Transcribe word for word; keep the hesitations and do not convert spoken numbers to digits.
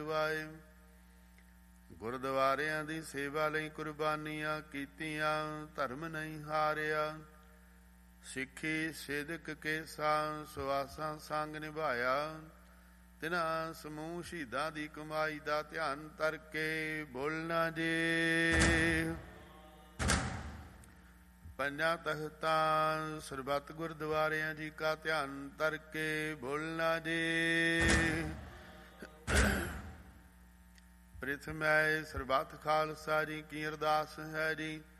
ਕਰਵਾਏ। ਗੁਰਦੁਆਰਿਆਂ ਦੀ ਸੇਵਾ ਲਈ ਕੁਰਬਾਨੀਆਂ ਕੀਤੀਆਂ, ਧਰਮ ਨਹੀਂ ਹਾਰਿਆ। ਸਿੱਖੀ ਸਿਦਕ ਕੇ ਸਾਂ ਸੁਆਸਾਂ ਸੰਗ ਨਿਭਾਇਆ। ਤਿਨਾਂ ਸਮੂਹ ਸ਼ਹੀਦਾਂ ਦੀ ਕਮਾਈ ਦਾ ਧਿਆਨ ਧਰ ਕੇ ਬੋਲਣਾ ਜੇ। ਪੰਜਾਂ ਤਖਤਾਂ ਸਰਬੱਤ ਗੁਰਦੁਆਰਿਆਂ ਜੀ ਕਾ ਧਿਆਨ ਧਰ ਕੇ ਬੋਲਣਾ ਜੇ। ਪ੍ਰਿਥਮੈ ਸਰਬੱਤ ਖਾਲਸਾ ਜੀ ਕੀ ਅਰਦਾਸ ਹੈ ਜੀ।